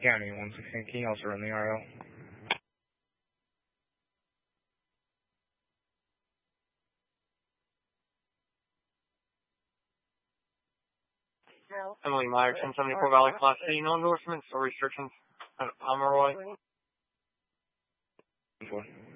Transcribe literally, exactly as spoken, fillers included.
County, one sixteen, can you also run the R L? Emily Meyer, ten seventy-four Valley Class A, no endorsements or restrictions at Pomeroy. Four.